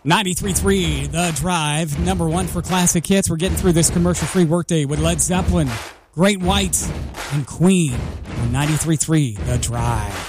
93.3 The Drive, number one for classic hits. We're getting through this commercial-free workday with Led Zeppelin, Great White, and Queen on 93.3 The Drive.